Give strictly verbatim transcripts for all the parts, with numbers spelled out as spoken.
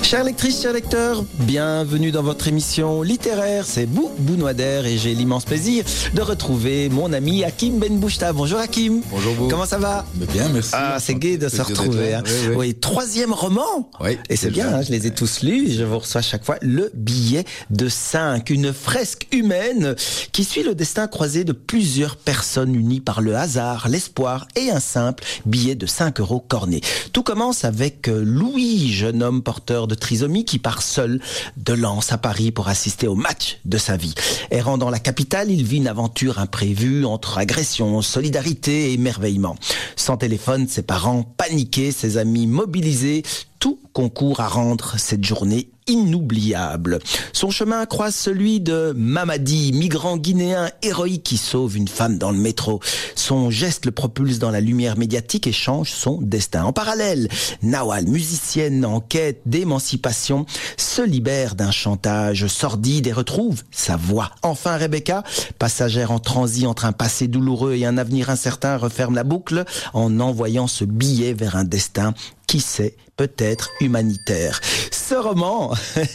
Chères lectrices, chers lecteurs, bienvenue dans votre émission littéraire, c'est Bou Bounouader et j'ai l'immense plaisir de retrouver mon ami Hakim Benbouchta. Bonjour Hakim. Bonjour Bou. Comment ça va? Bien, merci. Ah, c'est gai de se retrouver. Hein. Oui, oui. oui, troisième roman. Oui, et c'est bien, hein, je les ai tous lus. Je vous reçois chaque fois le billet de cinq, une fresque humaine qui suit le destin croisé de plusieurs personnes unies par le hasard, l'espoir et un simple billet de cinq euros corné. Tout commence avec Louis, jeune homme porteur de trisomie qui part seul de Lens à Paris pour assister au match de sa vie. Errant dans la capitale, il vit une aventure imprévue entre agression, solidarité et émerveillement. Sans téléphone, ses parents paniqués, ses amis mobilisés, tout concourt à rendre cette journée inoubliable. Son chemin croise celui de Mamadi, migrant guinéen héroïque qui sauve une femme dans le métro. Son geste le propulse dans la lumière médiatique et change son destin. En parallèle, Nawal, musicienne en quête d'émancipation, se libère d'un chantage sordide et retrouve sa voix. Enfin, Rebecca, passagère en transit entre un passé douloureux et un avenir incertain, referme la boucle en envoyant ce billet vers un destin, qui sait, peut-être humanitaire. Ce roman,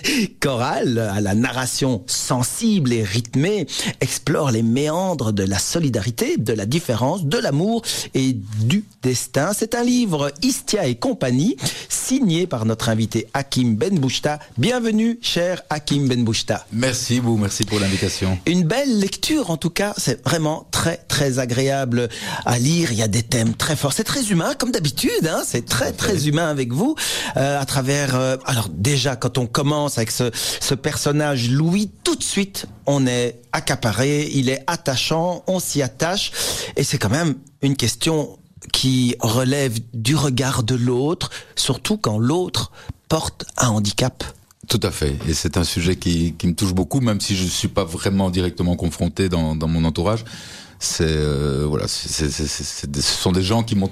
choral, à la narration sensible et rythmée, explore les méandres de la solidarité, de la différence, de l'amour et du destin. C'est un livre Istia et compagnie, signé par notre invité Hakim Benbouchta. Bienvenue, cher Hakim Benbouchta. Merci, vous, merci pour l'invitation. Une belle lecture, en tout cas, c'est vraiment très, très agréable à lire. Il y a des thèmes très forts. C'est très humain, comme d'habitude, hein. C'est très, très humain avec vous, euh, à travers... Euh, alors déjà, quand on commence avec ce, ce personnage Louis, tout de suite, on est accaparé, il est attachant, on s'y attache, et c'est quand même une question qui relève du regard de l'autre, surtout quand l'autre porte un handicap. Tout à fait, et c'est un sujet qui, qui me touche beaucoup, même si je ne suis pas vraiment directement confronté dans, dans mon entourage. C'est, euh, voilà, c'est, c'est, c'est, c'est, ce sont des gens qui m'ont